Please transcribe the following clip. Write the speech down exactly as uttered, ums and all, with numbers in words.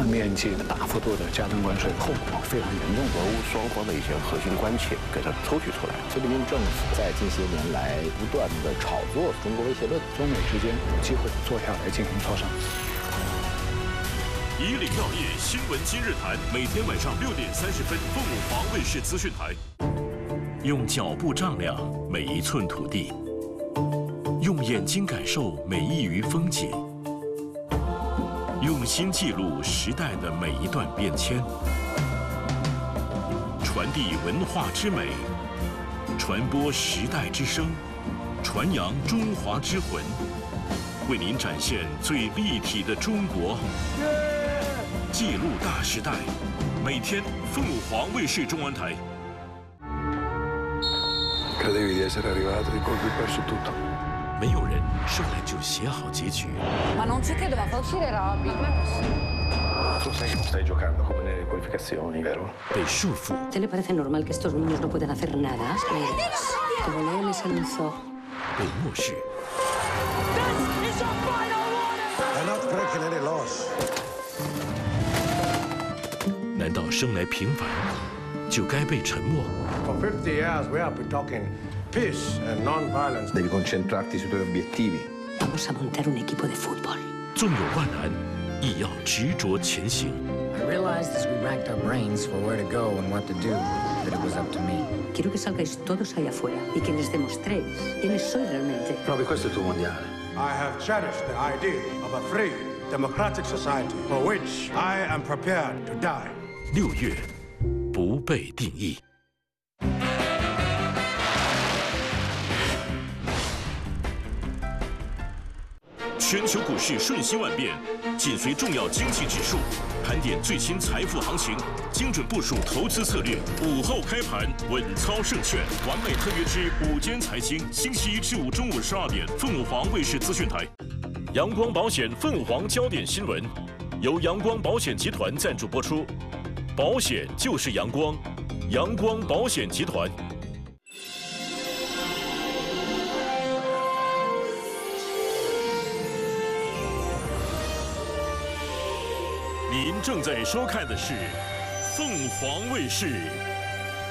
大面积的、大幅度的加征关税，后果非常严重。 俄乌双方的一些核心关切给它抽取出来。 菲律宾政府在近些年来不断的炒作中国威胁论， 中美之间有机会坐下来进行磋商。 以岭药业新闻今日谈，每天晚上六点三十分，凤舞华卫视资讯台。用脚步丈量每一寸土地，用眼睛感受每一隅风景，用心记录时代的每一段变迁，传递文化之美，传播时代之声，传扬中华之魂，为您展现最立体的中国。记录大时代，每天凤舞华卫视中文台。 Credevi di essere arrivato, di colpo hai perso tutto. 没有人生来就写好结局。 Ma non ci credo, ma fa uscire Robby. Tu sai che non stai giocando come nelle qualificazioni, vero? 被束缚。 ¿Te le parece normal que estos niños no puedan hacer nada? Como Leo les anunció. 被漠视。 È not breaking any laws. 难道生来平凡就该被沉默？ For fifty years we have been talking peace and non-violence. Devi concentrarti sui tuoi obiettivi. Vamos a montar un equipo de fútbol. 纵有万难，亦要执着前行。 I realized as we racked our brains for where to go and what to do, that it was up to me. Quiero que salgáis todos ahí afuera y que les demostréis quiénes sois realmente. Proprio questo è il tuo mondiale. I have cherished the idea of a free, democratic society for which I am prepared to die. 六月，不被定义。全球股市瞬息万变，紧随重要经济指数，盘点最新财富行情，精准部署投资策略。午后开盘，稳操胜券，完美特约之午间财经，星期一至五中午十二点，凤舞华卫视资讯台。阳光保险凤舞华焦点新闻，由阳光保险集团赞助播出。保险就是阳光，阳光保险集团。您正在收看的是凤凰卫视